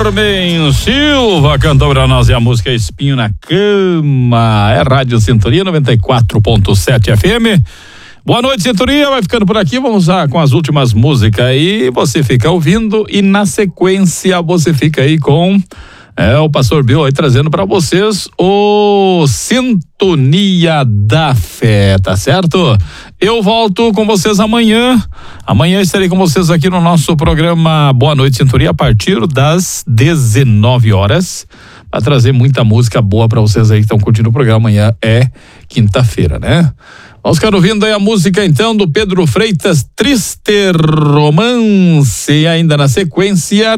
Carmen Silva cantou pra nós e a música Espinho na Cama. É Rádio Sintonia 94.7 FM. Boa noite, Sintonia. Vai ficando por aqui. Vamos lá com as últimas músicas aí. Você fica ouvindo e na sequência você fica aí com o Pastor Bill aí trazendo pra vocês o Sintonia da Fé, tá certo? Eu volto com vocês amanhã. Amanhã estarei com vocês aqui no nosso programa Boa Noite Sintonia a partir das 19 horas. Para trazer muita música boa pra vocês aí que estão curtindo o programa. Amanhã é quinta-feira, né? Vamos ficar ouvindo aí a música então do Pedro Freitas, Triste Romance, e ainda na sequência